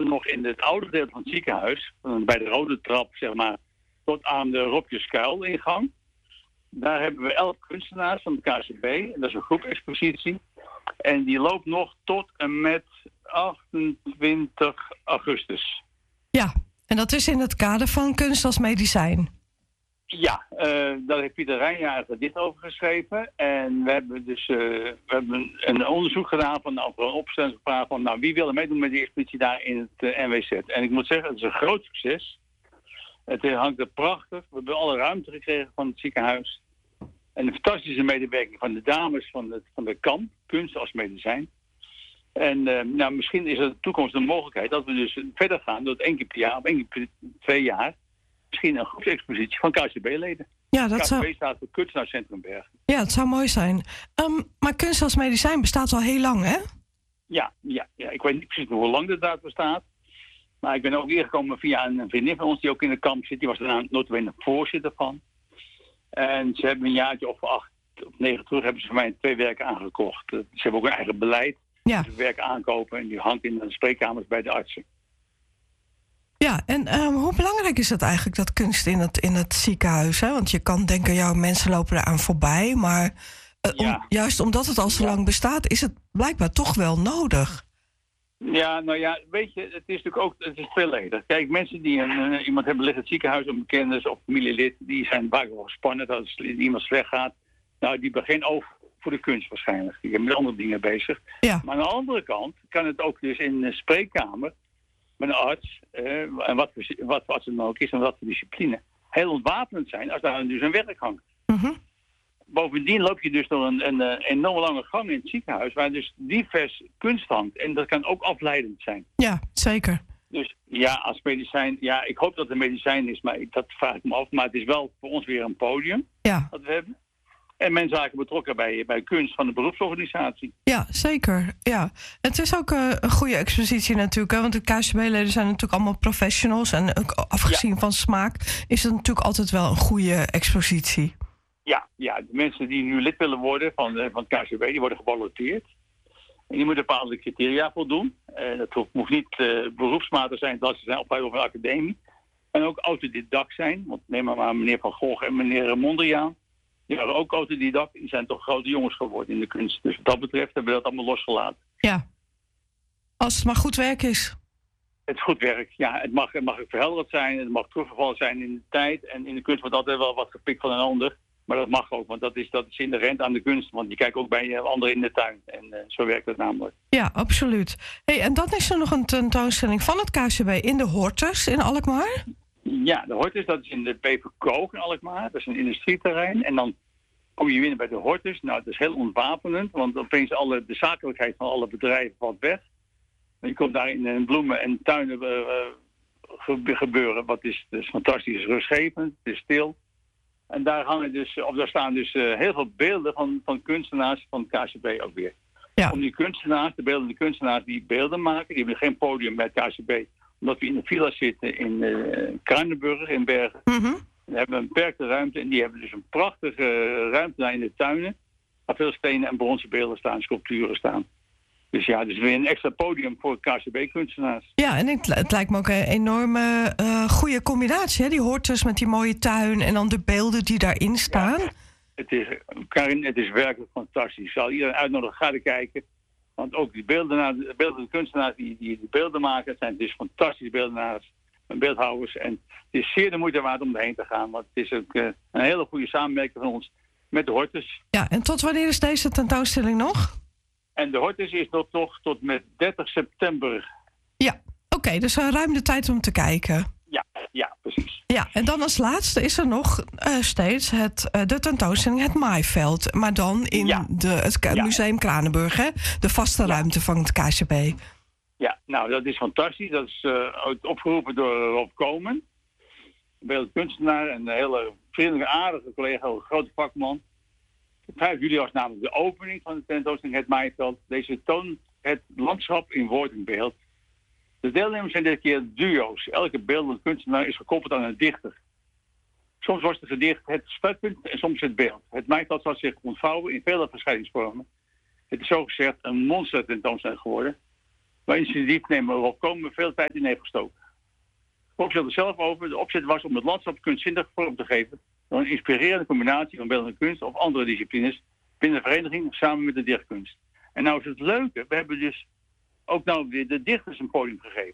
hebben nog in het oude deel van het ziekenhuis, bij de rode trap, zeg maar, tot aan de Ropjeskuil-ingang. Daar hebben we 11 kunstenaars van de KCB. En dat is een groepexpositie. En die loopt nog tot en met 28 augustus. Ja, en dat is in het kader van kunst als medicijn. Ja, daar heeft Pieter Rijnjager dit over geschreven. En we hebben een onderzoek gedaan van een opstellingsvraag van wie wil er meedoen met die expositie daar in het NWZ. En ik moet zeggen, het is een groot succes. Het hangt er prachtig. We hebben alle ruimte gekregen van het ziekenhuis. En een fantastische medewerking van de dames van de KAM, kunst als medicijn. En misschien is er in de toekomst een mogelijkheid dat we dus verder gaan door het 1 keer per jaar of 1 keer per 2 jaar misschien een groepsexpositie van KCB-leden. Ja, dat KCB staat voor Kunstenaarscentrum Bergen. Ja, het zou mooi zijn. Maar kunst als medicijn bestaat al heel lang, hè? Ja. Ik weet niet precies hoe lang de daad bestaat. Maar ik ben ook ingekomen via een vriendin van ons die ook in de kamp zit. Die was daarna notabene voorzitter van. En ze hebben een jaartje of 8 of 9 terug hebben ze voor mij 2 werken aangekocht. Ze hebben ook een eigen beleid. Ja. Ze werken aankopen en die hangt in de spreekkamers bij de artsen. Ja, en hoe belangrijk is het eigenlijk, dat kunst in het ziekenhuis? Hè? Want je kan denken, mensen lopen eraan voorbij. Maar juist omdat het al zo lang bestaat, is het blijkbaar toch wel nodig. Ja, weet je, het is natuurlijk ook tweeledig. Kijk, mensen die iemand hebben liggen in het ziekenhuis, een bekende of familielid, die zijn vaak wel gespannen als iemand slecht gaat. Nou, die hebben geen oog voor de kunst waarschijnlijk. Die zijn met andere dingen bezig. Ja. Maar aan de andere kant kan het ook dus in de spreekkamer met een arts, en wat arts het dan ook is en wat voor discipline, heel ontwapenend zijn als daar dus een werk hangt. Mm-hmm. Bovendien loop je dus door een enorm lange gang in het ziekenhuis waar dus divers kunst hangt. En dat kan ook afleidend zijn. Ja, zeker. Dus als medicijn, ik hoop dat het een medicijn is, maar dat vraag ik me af. Maar het is wel voor ons weer een podium dat we hebben. En mensen raken betrokken bij kunst van de beroepsorganisatie. Ja, zeker. Ja. Het is ook een goede expositie natuurlijk. Hè? Want de KCB-leden zijn natuurlijk allemaal professionals. En ook afgezien van smaak is het natuurlijk altijd wel een goede expositie. Ja, de mensen die nu lid willen worden van het KCB, die worden geballoteerd. En die moeten bepaalde criteria voldoen. Dat hoeft niet beroepsmatig zijn, dat ze zijn opgeleid op een academie. En ook autodidact zijn. Want neem maar meneer Van Gogh en meneer Mondriaan. Die waren ook autodidact. Die zijn toch grote jongens geworden in de kunst. Dus wat dat betreft hebben we dat allemaal losgelaten. Ja. Als het maar goed werk is. Het is goed werk. Ja, het mag ook verhelderd zijn. Het mag teruggevallen zijn in de tijd. En in de kunst wordt altijd wel wat gepikt van een ander. Maar dat mag ook, want dat is inherent aan de kunst. Want je kijkt ook bij anderen in de tuin. En zo werkt het namelijk. Ja, absoluut. En dan is er nog een tentoonstelling van het KCB in de Hortus in Alkmaar. Ja, de Hortus, dat is in de Peperkoog in Alkmaar. Dat is een industrieterrein. En dan kom je binnen bij de Hortus. Nou, dat is heel ontwapenend, want opeens de zakelijkheid van alle bedrijven valt weg. En je komt daar in bloemen en tuinen gebeuren. Wat is fantastisch, het is rustgevend, het is stil. En daar staan dus heel veel beelden van kunstenaars van het KCB ook weer. Ja. Om die kunstenaars, de beeldende kunstenaars die beelden maken, die hebben geen podium bij het KCB, omdat we in de villa zitten in Kruinenburg in Bergen. Mm-hmm. We hebben een beperkte ruimte en die hebben dus een prachtige ruimte daar in de tuinen, waar veel stenen en bronzen beelden staan, sculpturen staan. Dus weer een extra podium voor KCB-kunstenaars. Ja, en het lijkt me ook een enorme goede combinatie, hè? Die Hortus met die mooie tuin en dan de beelden die daarin staan. Ja, het is werkelijk fantastisch. Ik zal iedereen uitnodigen, ga er kijken. Want ook die beeldende kunstenaars die de beelden maken, het zijn dus fantastische beeldenaars en beeldhouwers. En het is zeer de moeite waard om erheen te gaan, want het is ook een hele goede samenwerking van ons met de Hortus. Ja, en tot wanneer is deze tentoonstelling nog? En de Hortus is nog tot met 30 september. Ja, oké, dus ruim de tijd om te kijken. Ja, precies. Ja, en dan als laatste is er nog steeds de tentoonstelling Het Maaiveld. Maar dan in het Museum Kranenburg, hè? De vaste ruimte van het KCB. Ja, nou, dat is fantastisch. Dat is opgeroepen door Rob Komen. Een beeldend kunstenaar en een hele vriendelijke, aardige collega, een grote vakman. 5 juli was namelijk de opening van de tentoonstelling Het Maaiveld. Deze toont het landschap in woord en beeld. De deelnemers zijn dit keer duo's. Elke beeldende kunstenaar is gekoppeld aan een dichter. Soms was het gedicht het startpunt en soms het beeld. Het Maaiveld zal zich ontvouwen in vele verschijningsvormen. Het is zogezegd een monster tentoonstelling geworden. waar initiatiefnemer Rob Komen veel tijd in heeft gestoken. Rob zat er zelf over. De opzet was om het landschap kunstzinnig vorm te geven door een inspirerende combinatie van beeldende kunst of andere disciplines binnen de vereniging samen met de dichtkunst. En nou is het leuke, we hebben dus ook nou weer de dichters een podium gegeven.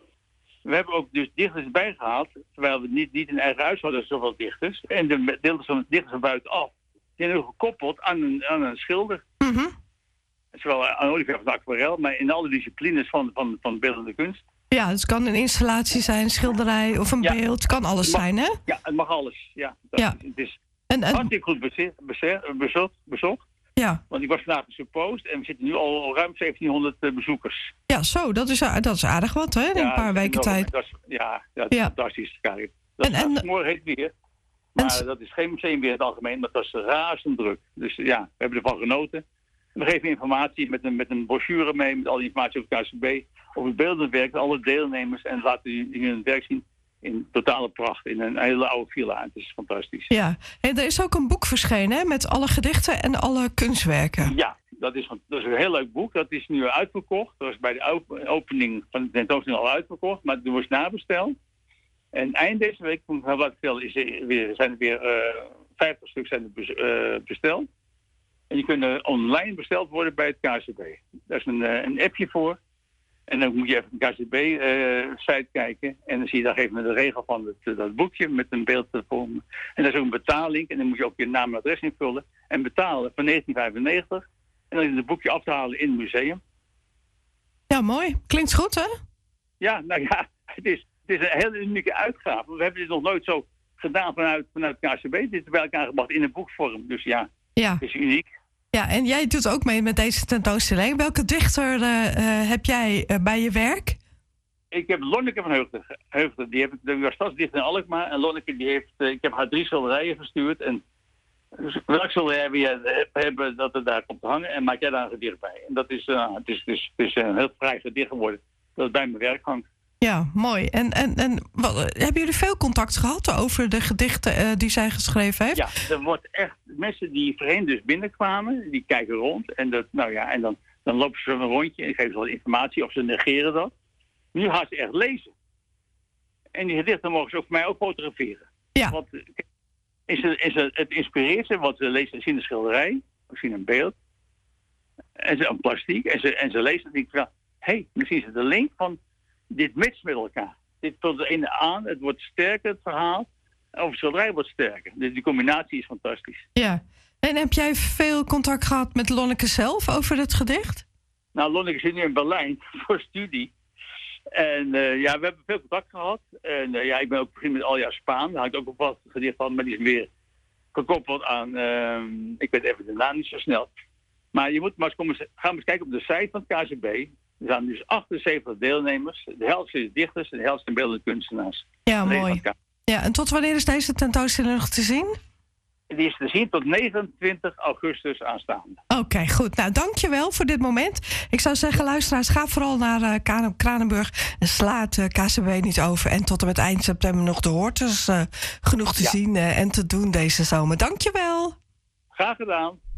We hebben ook dus dichters bijgehaald, terwijl we niet in eigen huis hadden zoveel dichters. En de dichters van buitenaf, die zijn ook gekoppeld aan een schilder. Mm-hmm. Zowel aan Olivier van de aquarel, maar in alle disciplines van beeldende kunst. Ja, het kan een installatie zijn, een schilderij of een beeld. Het kan alles zijn, hè? Ja, het mag alles. Ja, het is hartstikke goed bezocht. Ja. Want ik was vandaag supposed en we zitten nu al ruim 1700 bezoekers. Ja, zo, dat is aardig wat, hè? In een paar weken tijd. Dat is fantastisch. Dat is mooi heet weer. Maar dat is geen museum weer in het algemeen, maar dat is razend druk. Dus ja, we hebben ervan genoten. We geven informatie met een brochure mee, met al die informatie over het KCB, over het beeldend werk, alle deelnemers en laten hun werk zien in totale pracht, in een hele oude villa. Het is fantastisch. Ja, en er is ook een boek verschenen, hè, met alle gedichten en alle kunstwerken. Ja, dat is een heel leuk boek. Dat is nu uitverkocht. Dat was bij de opening van de tentoonstelling al uitverkocht, maar er wordt nabesteld. En eind deze week, zijn er weer 50 stuks besteld. En die kunnen online besteld worden bij het KCB. Daar is een appje voor. En dan moet je even de KCB-site kijken. En dan zie je daar even de regel van dat boekje met een beeldvorm. En daar is ook een betaling. En dan moet je ook je naam en adres invullen. En betalen van 1995. En dan is het boekje af te halen in het museum. Ja, mooi. Klinkt goed, hè? Ja, nou ja, het is een hele unieke uitgave. We hebben dit nog nooit zo gedaan vanuit het KCB. Dit is bij elkaar gebracht in een boekvorm. Dus ja, het is uniek. Ja, en jij doet ook mee met deze tentoonstelling. Welke dichter heb jij bij je werk? Ik heb Lonneke van Heugden. Die was stadsdichter in Alkmaar. En Lonneke, ik heb haar 3 schilderijen verstuurd. En dus welk schilderij wil jij hebben dat het daar komt te hangen? En maak jij daar een gedicht bij. En dat is, het is een heel vrij gedicht geworden. Dat het bij mijn werk hangt. Ja, mooi. En hebben jullie veel contact gehad over de gedichten die zij geschreven heeft? Ja, er wordt echt mensen die voorheen dus binnenkwamen, die kijken rond. En dan lopen ze een rondje en geven ze wat informatie of ze negeren dat. Nu gaan ze echt lezen. En die gedichten mogen ze ook voor mij ook fotograferen. Ja. Want het inspireert ze, want ze lezen, zien een schilderij, of zien een beeld. En ze een plastiek. En ze lezen en denken van, dan zien ze de link van dit matcht met elkaar. Dit vult de ene aan, het wordt sterker, het verhaal. Of het schilderij wordt sterker. Dus die combinatie is fantastisch. Ja. En heb jij veel contact gehad met Lonneke zelf over het gedicht? Nou, Lonneke zit nu in Berlijn voor studie. En we hebben veel contact gehad. En ik ben ook begin met Alja Spaan. Daar hangt ook op wat gedicht van, maar die is weer gekoppeld aan... ik weet even de naam niet zo snel. Maar je moet maar eens kijken op de site van het KCB. Er zijn dus 78 deelnemers. De helft zijn dichters en de helft zijn beeldende kunstenaars. Ja, mooi. Ja, en tot wanneer is deze tentoonstelling nog te zien? Die is te zien tot 29 augustus aanstaande. Oké, goed. Nou, dankjewel voor dit moment. Ik zou zeggen, luisteraars, ga vooral naar Kranenburg en sla het KCB niet over. En tot en met eind september nog de Hortus genoeg te zien en te doen deze zomer. Dankjewel. Graag gedaan.